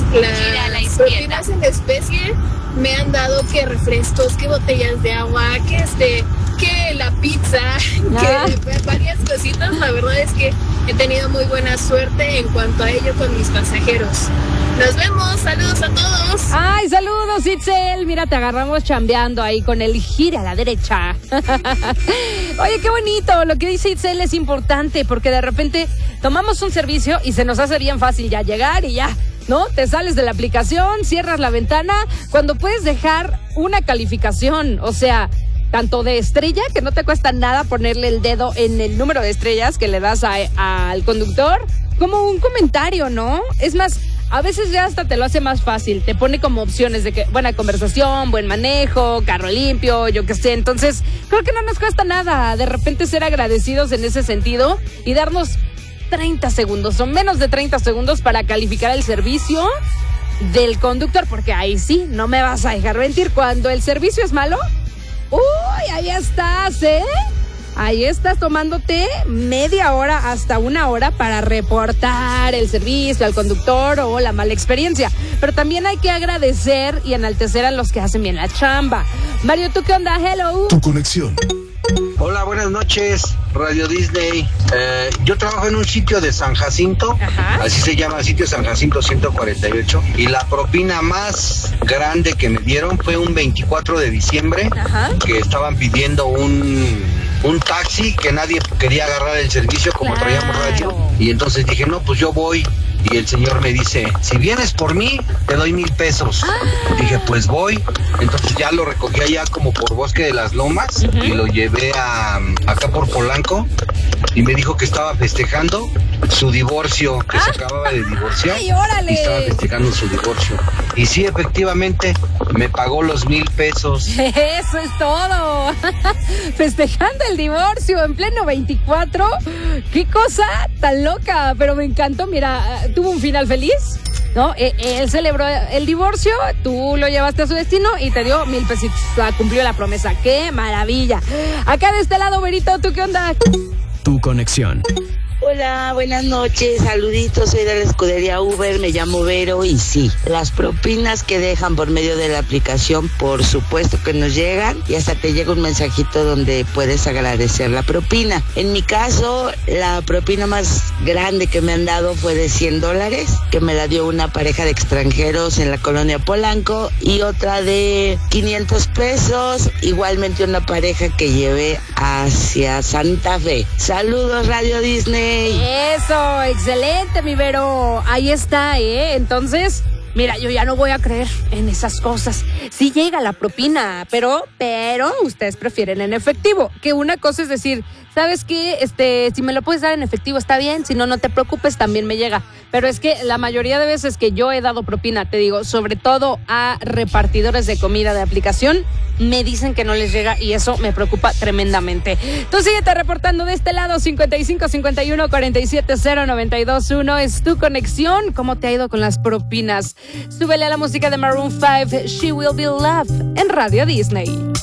las propinas en especie me han dado que refrescos, que botellas de agua, que la pizza, que varias cositas. La verdad es que he tenido muy buena suerte en cuanto a ello con mis pasajeros. Nos vemos, saludos a todos. Ay, saludos, Itzel. Mira, te agarramos chambeando ahí con el gire a la derecha. Oye, qué bonito. Lo que dice Itzel es importante porque de repente tomamos un servicio y se nos hace bien fácil ya llegar y ya, ¿no? Te sales de la aplicación, cierras la ventana, cuando puedes dejar una calificación, o sea, tanto de estrella, que no te cuesta nada ponerle el dedo en el número de estrellas que le das al conductor, como un comentario, ¿no? Es más, a veces ya hasta te lo hace más fácil, te pone como opciones de que buena conversación, buen manejo, carro limpio, yo qué sé. Entonces, creo que no nos cuesta nada de repente ser agradecidos en ese sentido y darnos 30 segundos o menos de 30 segundos para calificar el servicio del conductor, porque ahí sí, no me vas a dejar mentir, cuando el servicio es malo, uy, ahí estás, ahí estás tomándote media hora hasta una hora para reportar el servicio al conductor o la mala experiencia. Pero también hay que agradecer y enaltecer a los que hacen bien la chamba. Mario, ¿tú qué onda? Hello. Tu conexión. Hola, buenas noches, Radio Disney. Yo trabajo en un sitio de San Jacinto. Ajá. Así se llama, sitio San Jacinto 148. Y la propina más grande que me dieron fue un 24 de diciembre. Ajá. Que estaban pidiendo un taxi, que nadie quería agarrar el servicio como traíamos radio. Y entonces dije, no, pues yo voy. Y el señor me dice, si vienes por mí, te doy 1,000 pesos. Dije, pues voy. Entonces ya lo recogí allá como por Bosque de las Lomas. Uh-huh. Y lo llevé acá por Polanco. Y me dijo que estaba festejando su divorcio, que se acababa de divorciar. ¡Ay, órale! Y estaba festejando su divorcio. Y sí, efectivamente, me pagó los 1,000 pesos. Eso es todo. Festejando el divorcio en pleno 24. Qué cosa tan loca, pero me encantó. Mira, tuvo un final feliz, ¿no? Él celebró el divorcio, tú lo llevaste a su destino y te dio 1,000 pesitos. Cumplió la promesa. ¡Qué maravilla! Acá de este lado, Verito, ¿tú qué onda? Tu conexión. Hola, buenas noches, saluditos, soy de la escudería Uber, me llamo Vero y sí, las propinas que dejan por medio de la aplicación, por supuesto que nos llegan y hasta te llega un mensajito donde puedes agradecer la propina. En mi caso, la propina más grande que me han dado fue de $100, que me la dio una pareja de extranjeros en la colonia Polanco, y otra de 500 pesos, igualmente una pareja que llevé hacia Santa Fe. Saludos, Radio Disney. Eso, excelente, mi Vero. Ahí está, Entonces, mira, yo ya no voy a creer en esas cosas. Sí llega la propina, pero ustedes prefieren en efectivo. Que una cosa es decir, ¿sabes qué? Si me lo puedes dar en efectivo está bien, si no, no te preocupes, también me llega. Pero es que la mayoría de veces que yo he dado propina, te digo, sobre todo a repartidores de comida de aplicación, me dicen que no les llega y eso me preocupa tremendamente. Tú síguete reportando de este lado, 5551-470-921. Es tu conexión. ¿Cómo te ha ido con las propinas? Súbele a la música de Maroon 5, She Will Be Loved, en Radio Disney.